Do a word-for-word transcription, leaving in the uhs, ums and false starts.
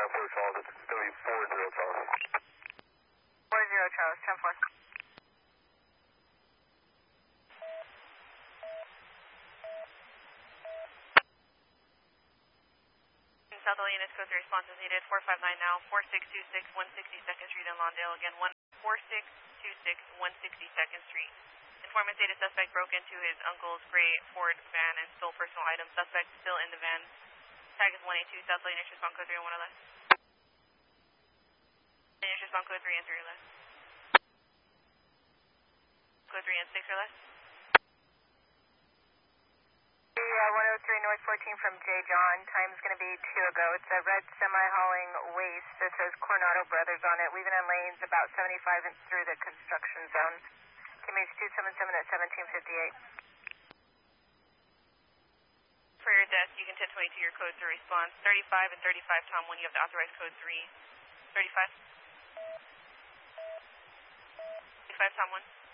four Charles, it's going to be four zero Charles. four zero Charles, ten four. South L A units, code three response is needed. four five nine now, four six two six, one sixty-second Street in Lawndale. Again, one four six two six, one sixty-second Street. Informant stated suspect broke into his uncle's gray Ford van and stole personal items. Suspect still in the van. Tag is one eight two, South L A units, respond code three and one or less. Units, respond code three and three or less. Code three and six or less. Yeah, one oh three North fourteen from J. John. Time's going to be two ago. It's a red semi-hauling waste that says Coronado Brothers on it, weaving in lanes about seventy-five and through the construction zone. K M H two seven seven at seventeen fifty-eight. For your desk, you can ten twenty-two your code three response. thirty-five and thirty-five, Tom one, you have the authorized code three. thirty-five. thirty-five, Tom one.